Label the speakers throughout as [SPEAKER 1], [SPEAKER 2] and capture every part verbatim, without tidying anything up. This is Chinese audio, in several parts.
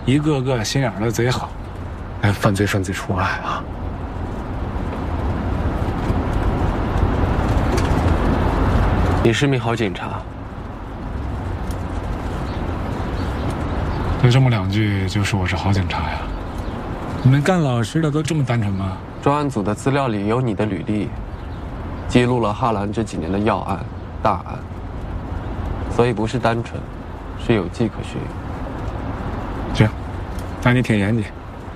[SPEAKER 1] 一个个心眼的贼好，哎，犯罪分子除外啊。
[SPEAKER 2] 你是名好警察。
[SPEAKER 1] 就这么两句就说我是好警察呀？你们干老实的都这么单纯吗？
[SPEAKER 2] 专案组的资料里有你的履历，记录了哈兰这几年的要案、大案，所以不是单纯，是有迹可循。
[SPEAKER 1] 行，那你挺严谨。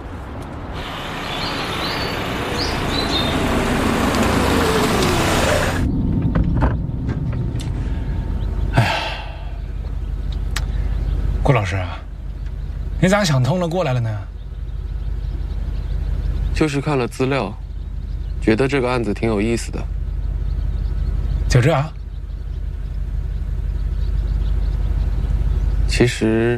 [SPEAKER 1] 哎呀，顾老师啊，你咋想通了过来了呢？
[SPEAKER 2] 就是看了资料，觉得这个案子挺有意思的。
[SPEAKER 1] 就这啊？
[SPEAKER 2] 其实，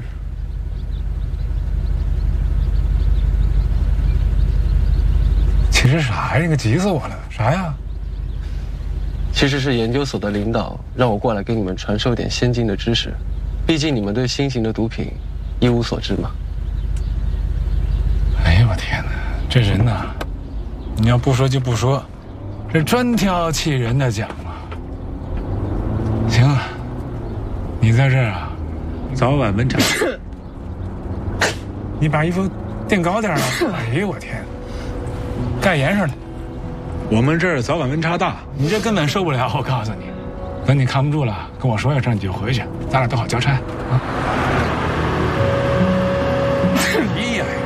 [SPEAKER 1] 其实啥呀？你可急死我了！啥呀？
[SPEAKER 2] 其实是研究所的领导让我过来给你们传授点先进的知识，毕竟你们对新型的毒品一无所知嘛。
[SPEAKER 1] 哎呦我天哪！这人呐，你要不说就不说，这专挑气人的讲嘛。行啊，你在这儿啊，早晚温差。你把衣服垫高点了。哎呦我天，盖严实了。我们这儿早晚温差大，你这根本受不了。我告诉你，等你看不住了，跟我说一声你就回去，咱俩都好交差啊。哎呀。